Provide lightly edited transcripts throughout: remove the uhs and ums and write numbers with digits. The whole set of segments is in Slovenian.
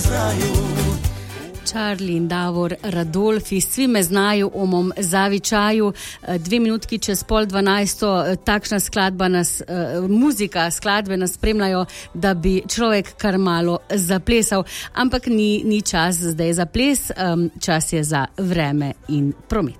znaju. Charlie in Davor Radolfi, svi me znaju omom zavičaju, 2 minutki čez 11:30, takšna skladba nas, muzika, skladbe nas spremljajo, da bi človek kar malo zaplesal, ampak ni čas zdaj za ples, čas je za vreme in promet.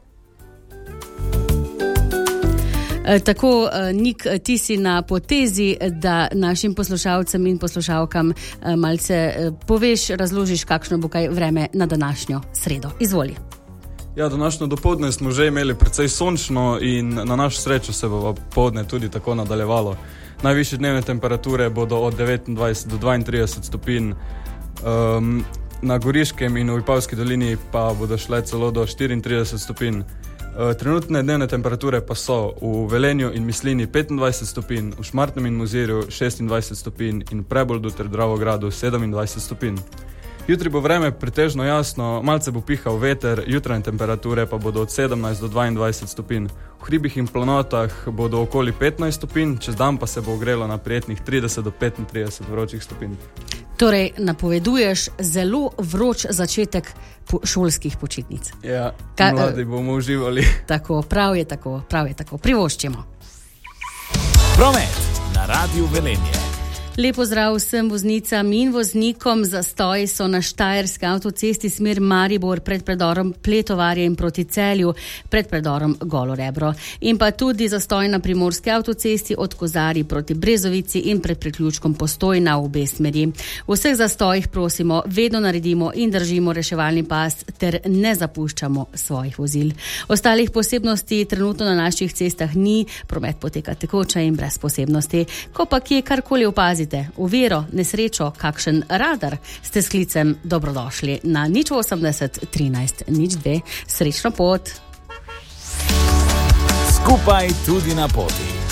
Tako, Nik, ti si na potezi, da našim poslušalcem in poslušalkam malce poveš, razložiš, kakšno bo kaj vreme na današnjo sredo. Izvoli. Ja, današnjo dopoldne smo že imeli precej sončno in na našo srečo se bo popoldne tudi tako nadaljevalo. Najvišje dnevne temperature bodo od 29 do 32 stopinj, na Goriškem in v Vipavski dolini pa bodo šle celo do 34 stopinj. Trenutne dnevne temperature pa so v Velenju in Mislini 25 stopinj, v Šmartnem in Mozirju 26 stopinj in v Preboldu ter Dravogradu 27 stopinj. Jutri bo vreme pretežno jasno, malce bo pihal veter, jutranje temperature pa bodo od 17 do 22 stopinj. V hribih in planotah bodo okoli 15 stopinj, čez dan pa se bo ogrelo na prijetnih 30 do 35 vročih stopinj. Torej, napoveduješ zelo vroč začetek šolskih počitnic. Ja, mladi bomo uživali. Tako, prav je tako. Privoščimo. Promet na Radiu Velenje. Lepo zdrav vsem voznicam in voznikom. Zastoji so na Štajerski avtocesti smer Maribor pred predorom Pletovarje in proti Celju, pred predorom Golo Rebro. In pa tudi zastoj na Primorski avtocesti od Kozarij proti Brezovici in pred priključkom Postojna v obe smeri. V vseh zastojih prosimo, vedno naredimo in držimo reševalni pas ter ne zapuščamo svojih vozil. Ostalih posebnosti trenutno na naših cestah ni, promet poteka tekoče in brez posebnosti. Ko pa kje karkoli opazite, oviro, nesrečo, kakšen radar, ste s klicem dobrodošli na 080 13 02. Srečno pot! Skupaj tudi na poti.